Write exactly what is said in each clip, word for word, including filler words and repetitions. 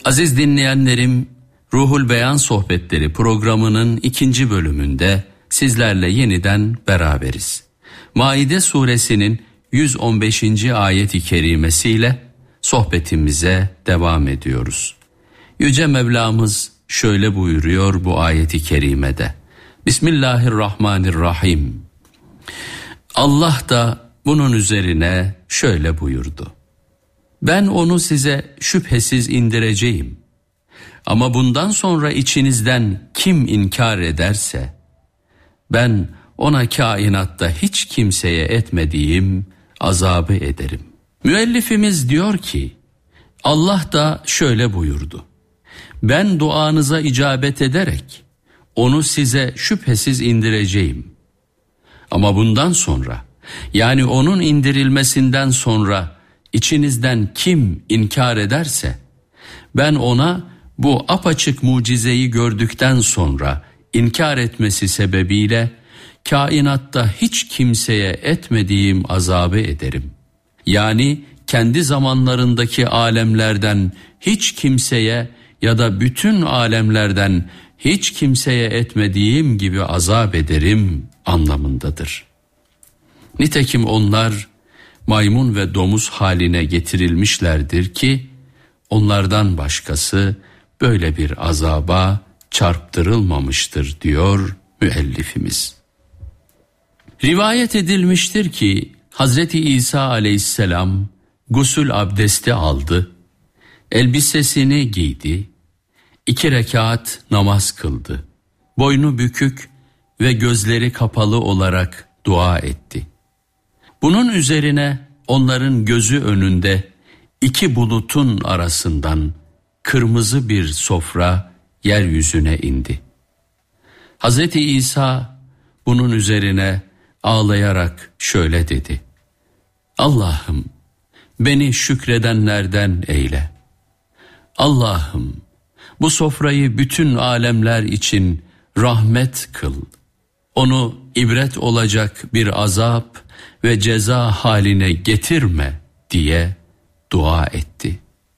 Aziz dinleyenlerim, Ruhul Beyan Sohbetleri programının ikinci bölümünde sizlerle yeniden beraberiz. Maide suresinin yüz on beşinci ayet-i kerimesiyle sohbetimize devam ediyoruz. Yüce Mevlamız şöyle buyuruyor bu ayet-i kerimede. Bismillahirrahmanirrahim. Allah da bunun üzerine şöyle buyurdu. Ben onu size şüphesiz indireceğim. Ama bundan sonra içinizden kim inkar ederse, ben ona kainatta hiç kimseye etmediğim azabı ederim. Müellifimiz diyor ki, Allah da şöyle buyurdu. Ben duanıza icabet ederek onu size şüphesiz indireceğim. Ama bundan sonra, yani onun indirilmesinden sonra içinizden kim inkar ederse, ben ona bu apaçık mucizeyi gördükten sonra inkar etmesi sebebiyle kainatta hiç kimseye etmediğim azabı ederim. Yani kendi zamanlarındaki alemlerden hiç kimseye ya da bütün alemlerden hiç kimseye etmediğim gibi azap ederim anlamındadır. Nitekim onlar maymun ve domuz haline getirilmişlerdir ki onlardan başkası böyle bir azaba çarptırılmamıştır diyor müellifimiz. Rivayet edilmiştir ki Hazreti İsa aleyhisselam gusül abdesti aldı, elbisesini giydi, iki rekat namaz kıldı, boynu bükük ve gözleri kapalı olarak dua etti. Bunun üzerine onların gözü önünde iki bulutun arasından kırmızı bir sofra yeryüzüne indi. Hazreti İsa bunun üzerine ağlayarak şöyle dedi. Allah'ım beni şükredenlerden eyle. Allah'ım bu sofrayı bütün alemler için rahmet kıl. Onu ibret olacak bir azap ve ceza haline getirme diye dua etti.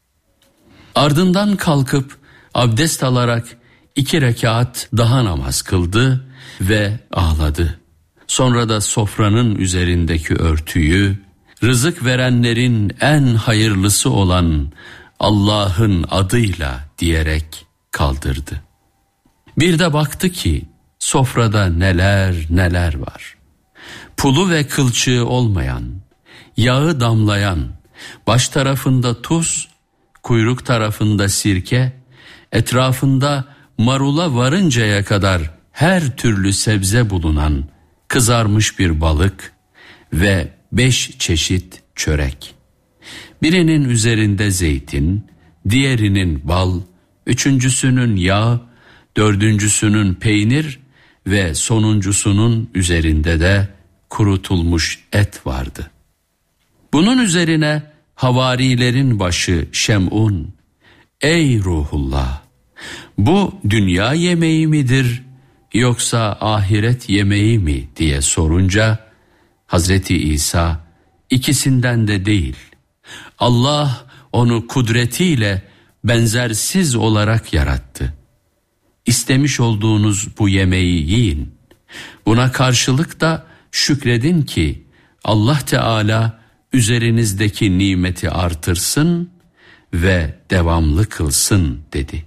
Ardından kalkıp abdest alarak iki rekat daha namaz kıldı ve ağladı. Sonra da sofranın üzerindeki örtüyü rızık verenlerin en hayırlısı olan Allah'ın adıyla diyerek kaldırdı. Bir de baktı ki sofrada neler neler var. Pulu ve kılçığı olmayan, yağı damlayan, baş tarafında tuz, kuyruk tarafında sirke, etrafında marula varıncaya kadar her türlü sebze bulunan kızarmış bir balık ve beş çeşit çörek. Birinin üzerinde zeytin, diğerinin bal, üçüncüsünün yağ, dördüncüsünün peynir ve sonuncusunun üzerinde de kurutulmuş et vardı. Bunun üzerine havarilerin başı Şem'un, ey Ruhullah, bu dünya yemeği midir yoksa ahiret yemeği mi diye sorunca Hazreti İsa ikisinden de değil, Allah onu kudretiyle benzersiz olarak yarattı. İstemiş olduğunuz bu yemeği yiyin. Buna karşılık da şükredin ki Allah Teala üzerinizdeki nimeti artırsın ve devamlı kılsın dedi.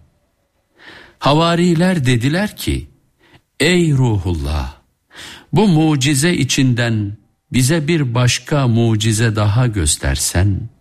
Havariler dediler ki, ey Ruhullah, bu mucize içinden bize bir başka mucize daha göstersen.